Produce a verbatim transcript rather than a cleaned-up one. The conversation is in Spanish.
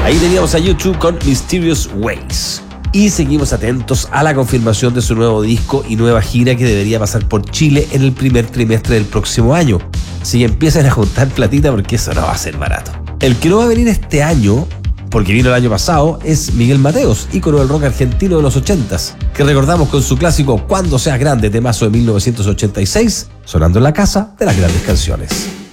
Ahí teníamos a YouTube con Mysterious Ways. Y seguimos atentos a la confirmación de su nuevo disco y nueva gira que debería pasar por Chile en el primer trimestre del próximo año. Así que empiezan a juntar platita porque eso no va a ser barato. El que no va a venir este año, porque vino el año pasado, es Miguel Mateos, ícono del rock argentino de los ochentas, que recordamos con su clásico Cuando seas grande, temazo de mil novecientos ochenta y seis, sonando en la casa de las grandes canciones.